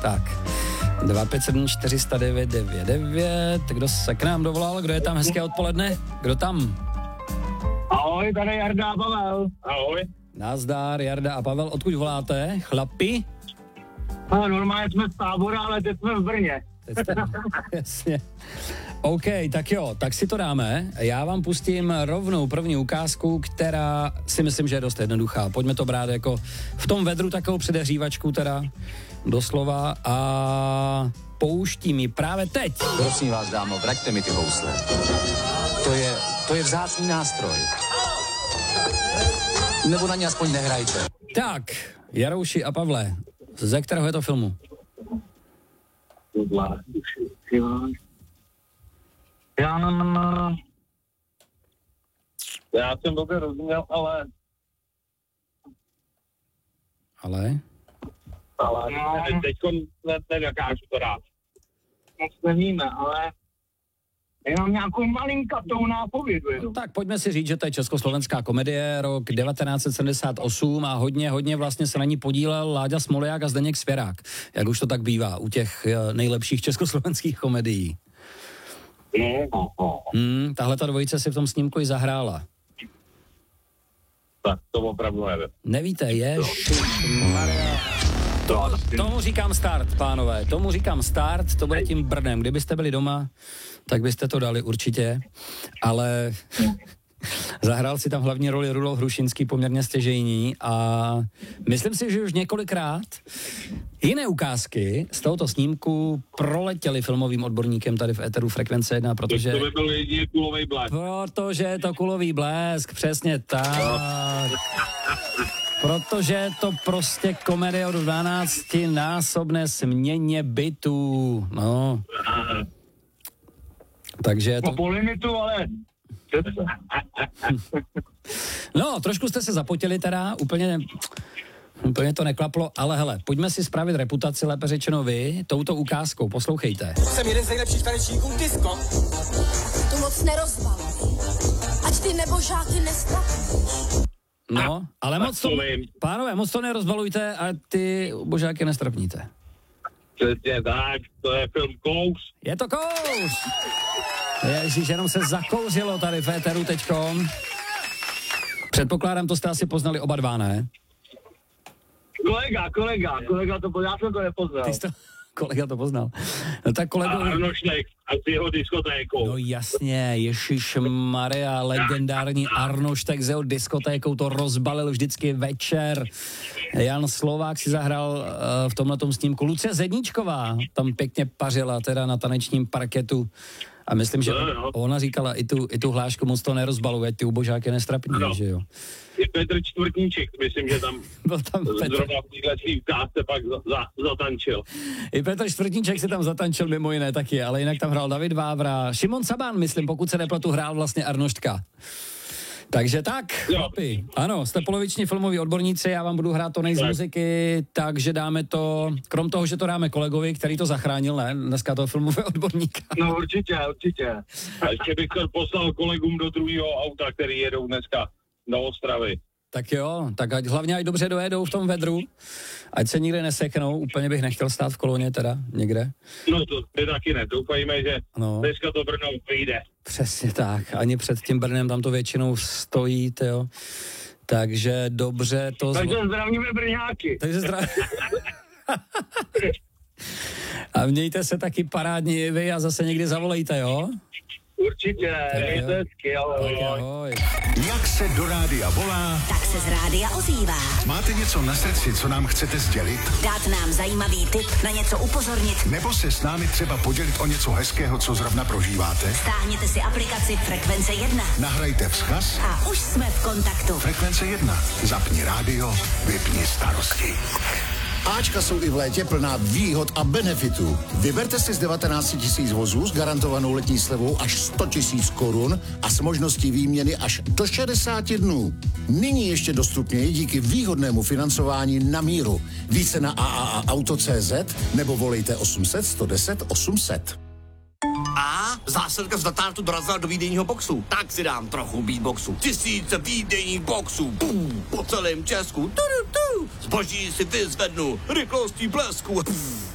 Tak. 257 409 99. Kdo se k nám dovolal? Kdo je tam? Hezké odpoledne? Kdo tam? Ahoj, tady Jarda a Pavel. Ahoj. Nazdar, Jarda a Pavel. Odkud voláte? Chlapi? Normálně jsme z Tábora, ale teď jsme v Brně. Jasně. OK, tak jo, tak si to dáme. Já vám pustím rovnou první ukázku, která si myslím, že je dost jednoduchá. Pojďme to brát jako v tom vedru takovou předehřívačku teda, doslova, a pouštím ji právě teď. Prosím vás, dámo, vraťte mi ty housle. To je vzácný nástroj. Nebo na ně aspoň nehrajte. Tak, Jarouši a Pavle, ze kterého je to filmu? Já jsem dobře rozuměl, ale teďko nedokážu to dát. Moc nevíme, ale já mám nějakou malinkatou nápovědu. No, tak pojďme si říct, že to je československá komedie, rok 1978 a hodně vlastně se na ní podílel Láďa Smoliák a Zdeněk Svěrák, jak už to tak bývá u těch nejlepších československých komedií. Tahle ta dvojice si v tom snímku i zahrála. Tak to opravdu nevím. Nevíte, ježišmarja. Tomu říkám start, pánové, tomu říkám start, to bude tím Brnem. Kdybyste byli doma, tak byste to dali určitě, ale zahrál si tam hlavní roli Rudolf Hrušinský, poměrně stěžejní, a myslím si, že už několikrát jiné ukázky z tohoto snímku proletěly filmovým odborníkem tady v éteru Frekvence 1, protože... To by byl jediný kulový blesk. Protože je to kulový blesk, přesně tak. Protože je to prostě komedie o 12násobné směně bytů, no. Takže je to... Po limitu, ale... No, trošku jste se zapotili teda, úplně to neklaplo, ale hele, pojďme si spravit reputaci, lépe řečeno vy, touto ukázkou, poslouchejte. Jsem jeden z nejlepších tanečníků disco. Tu moc nerozbaluj, ať ty nebožáky nestrapní. No, ale moc to, pánové, moc to nerozbalujte a ty božáky nestrapníte. Přesně tak, to je film Kous. Je to Kous! Ježíš, jenom se zakouřilo tady v éteru teďkom. Předpokládám, to jste asi poznali oba dva, ne? Kolega to poznal, já jsem to nepoznal. Kolega to poznal. No tak kolego... A Arnoštek a s jeho diskotékou. No jasně, ježišmarja, legendární Arnoštek s jeho diskotékou to rozbalil vždycky večer. Jan Slovák si zahrál v tomhletom snímku. Lucie Zedníčková tam pěkně pařila teda na tanečním parketu. A myslím, že ona říkala i tu hlášku, moc to nerozbaluje, ty ubožáky nestrapní, že jo. I Petr Čtvrtníček, myslím, že tam, byl tam zrovna v této ukázce pak zatančil. I Petr Čtvrtníček si tam zatančil mimo jiné taky, ale jinak tam hrál David Vávra, Šimon Sabán, myslím, pokud se nepletu, hrál vlastně Arnoštka. Takže tak, chlapi, ano, jste poloviční filmoví odborníci, já vám budu hrát to nej z muziky, takže dáme to, krom toho, že to dáme kolegovi, který to zachránil, ne, dneska toho filmového odborníka. No určitě. A ještě bych to poslal kolegům do druhého auta, který jedou dneska do Ostravy. Tak jo, tak ať hlavně ať dobře dojedou v tom vedru, ať se nikde neseknou, úplně bych nechtěl stát v koloně teda, někde. No to my taky ne, doufajme, že dneska to Brno vyjde. Přesně tak, ani před tím Brnem tam to většinou stojí, jo. Takže dobře to... Takže zdravíme Brňáky. Takže A mějte se taky parádně i vy a zase někdy zavolejte, jo? Určitě, mějte hezky, ahoj. Jak se do rádia volá, Tak se z rádia ozývá. máte něco na srdci, co nám chcete sdělit? Dát nám zajímavý tip, na něco upozornit. Nebo se s námi třeba podělit o něco hezkého, co zrovna prožíváte? Stáhněte si aplikaci Frekvence 1 Nahrajte vzkaz. a už jsme v kontaktu. Frekvence 1. Zapni rádio, vypni starosti. Ačka jsou i v létě plná výhod a benefitů. Vyberte si z 19 000 vozů s garantovanou letní slevou až 100 000 korun a s možností výměny až do 60 dnů. Nyní ještě dostupněji díky výhodnému financování na míru. Více na AAAauto.cz nebo volejte 800 110 800. A zásilka z Datartu dorazila do výdejního boxu. Tak si dám trochu beatboxu. Tisíce výdejních boxů. Po celém Česku. Zboží si vyzvednu rychlostí blesku.